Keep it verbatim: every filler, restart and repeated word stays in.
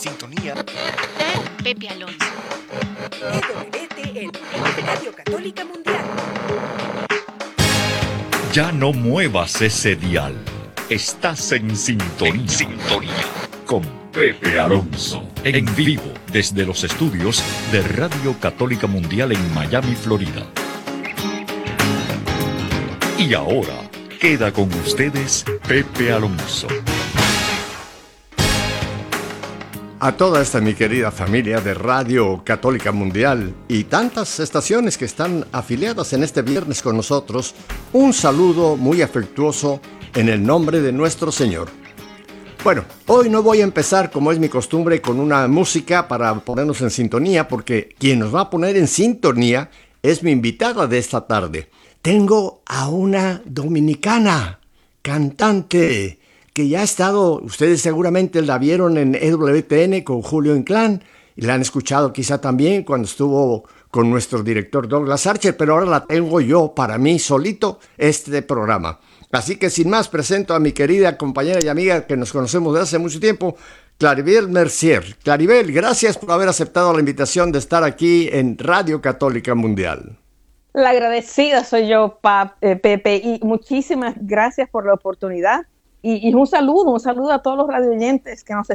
Sintonía con Pepe Alonso. E W T N, Radio Católica Mundial. Ya no muevas ese dial. Estás en sintonía. En sintonía. Con Pepe Alonso. En vivo desde los estudios de Radio Católica Mundial en Miami, Florida. Y ahora queda con ustedes Pepe Alonso. A toda esta mi querida familia de Radio Católica Mundial y tantas estaciones que están afiliadas en este viernes con nosotros, un saludo muy afectuoso en el nombre de nuestro Señor. Bueno, hoy no voy a empezar como es mi costumbre con una música para ponernos en sintonía, porque quien nos va a poner en sintonía es mi invitada de esta tarde. Tengo a una dominicana, cantante, que ya ha estado, ustedes seguramente la vieron en E W T N con Julio Inclán, y la han escuchado quizá también cuando estuvo con nuestro director Douglas Archer, pero ahora la tengo yo para mí solito, este programa. Así que sin más presento a mi querida compañera y amiga que nos conocemos desde hace mucho tiempo, Claribel Mercier. Claribel, gracias por haber aceptado la invitación de estar aquí en Radio Católica Mundial. La agradecida soy yo, pa, eh, Pepe, y muchísimas gracias por la oportunidad. Y, y un saludo, un saludo a todos los radioyentes que nos